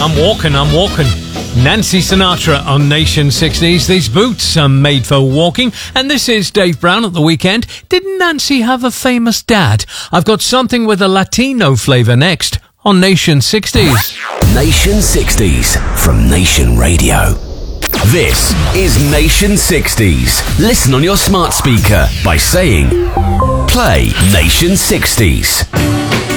I'm walking. Nancy Sinatra on Nation 60s. These boots are made for walking. And this is Dave Brown at the weekend. Didn't Nancy have a famous dad? I've got something with a Latino flavour next on Nation 60s. Nation 60s from Nation Radio. This is Nation 60s. Listen on your smart speaker by saying, play Nation 60s.